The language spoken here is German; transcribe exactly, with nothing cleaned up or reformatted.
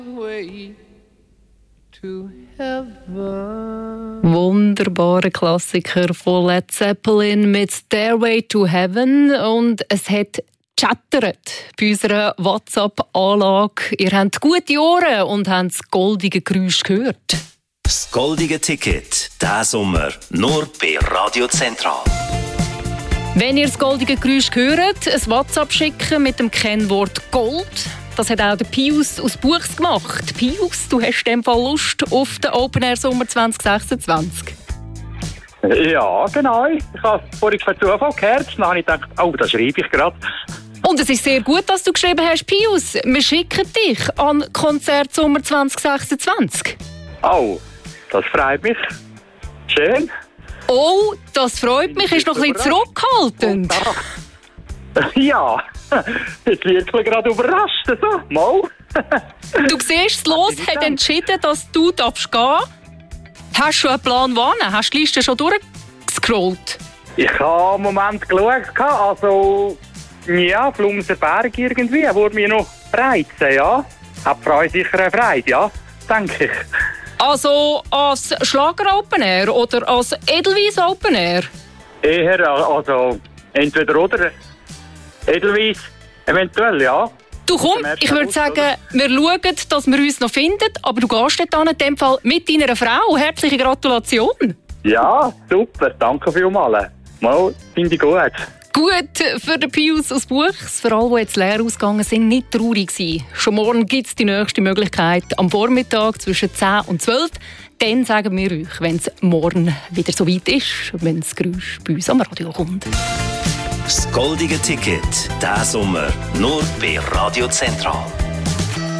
Wunderbarer Klassiker von Led Zeppelin mit Stairway to Heaven. Und es hat chattert bei unserer WhatsApp-Anlage. Ihr habt gute Ohren und habt das goldige Geräusch gehört. Das goldige Ticket, diesen Sommer nur bei Radio Zentral. Wenn ihr das goldige Geräusch hört, ein WhatsApp schicken mit dem Kennwort Gold. Das hat auch der Pius aus Buchs gemacht. Pius, du hast in dem Fall Lust auf den Open Air Sommer zwanzig sechsundzwanzig? Ja, genau. Ich habe es vorhin per Zufall gehört. Dann habe ich gedacht, oh, das schreibe ich gerade. Und es ist sehr gut, dass du geschrieben hast, Pius. Wir schicken dich an Konzert Sommer zwanzig sechsundzwanzig. Oh, das freut mich. Schön. Oh, das freut mich. Ist noch ein bisschen zurückhaltend. Ja, jetzt wird ich gerade überrascht. So. Mal. Du siehst, Los hat entschieden, dass du darfst gehen darfst. Hast du schon einen Plan wann? Hast du die Liste schon durchgescrollt? Ich habe einen Moment geschaut. Also, ja, Flumserberg irgendwie. Würde mich noch reizen, ja. Hat die Freude sicher erfreut, ja. Denke ich. Also als Schlager Open Air oder als Edelweiss Open Air? Eher, also, entweder oder. Edelweiss, eventuell, ja. Du komm, ich würde sagen, wir schauen, dass wir uns noch finden, aber du gehst dort an, in dem Fall mit deiner Frau. Herzliche Gratulation. Ja, super, danke vielmals. Mal, finde ich gut. Gut für den Pius aus Buchs. Für alle, die jetzt leer ausgegangen sind, nicht traurig sein. Schon morgen gibt es die nächste Möglichkeit am Vormittag zwischen zehn und zwölf. Dann sagen wir euch, wenn es morgen wieder so weit ist, wenn das Geräusch bei uns am Radio kommt. Das goldige Ticket, diesen Sommer nur bei Radio Zentral.